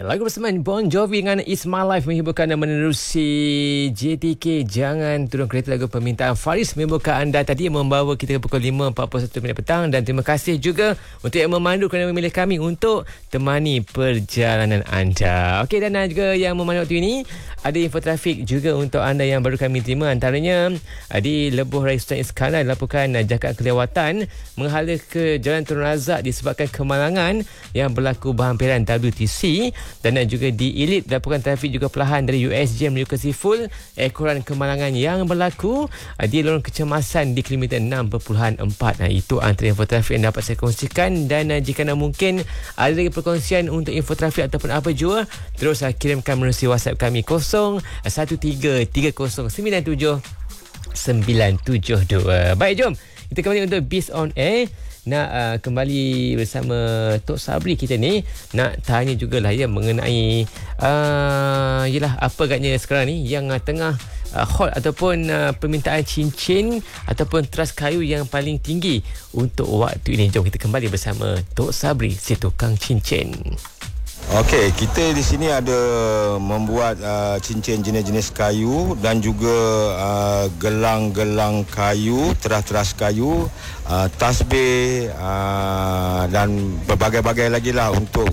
Lagu bersamaan Bon Jovi dengan It's My Life menghiburkan dan menerusi JTK Jangan Turun Kereta. Lagu permintaan Faris menghiburkan anda tadi, membawa kita ke pukul 5.41 petang. Dan terima kasih juga untuk yang memandu kerana memilih kami untuk temani perjalanan anda. Okey, dan juga yang memandu waktu ini, ada info trafik juga untuk anda yang baru kami terima. Antaranya di Lebuh Raya Sultan Iskandar dilaporkan jangkaan kelewatan menghala ke Jalan Tun Razak disebabkan kemalangan yang berlaku berhampiran WTC. Dan juga di Elite dilaporkan trafik juga perlahan dari USJ menuju ke Siful, ekoran kemalangan yang berlaku di lorong kecemasan di kilometer 6.4. Itu antara info trafik yang dapat saya kongsikan. Dan jika mungkin ada lagi perkongsian untuk info trafik ataupun apa jua, terus kirimkan melalui WhatsApp kami 0133979772. Baik, jom kita kembali untuk Biz on Air. Nak kembali bersama Tok Sabri kita ni, nak tanya jugalah ya mengenai yelah apa agaknya sekarang ni yang tengah hot ataupun permintaan cincin ataupun teras kayu yang paling tinggi untuk waktu ini. Jom kita kembali bersama Tok Sabri, si tukang cincin. Okey, kita di sini ada membuat cincin jenis-jenis kayu dan juga gelang-gelang kayu, teras-teras kayu, tasbih dan berbagai-bagai lagi lah untuk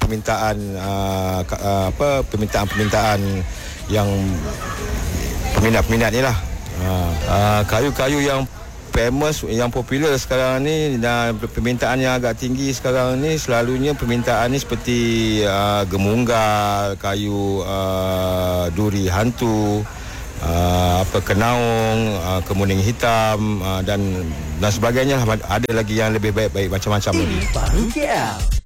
permintaan yang peminat-peminat ni lah. Kayu-kayu yang famous, yang popular sekarang ni dan permintaan yang agak tinggi sekarang ni, selalunya permintaan ni seperti gemunggal, kayu duri hantu, kenaung, kemuning hitam dan sebagainya. Ada lagi yang lebih baik-baik macam-macam lagi. Baru KL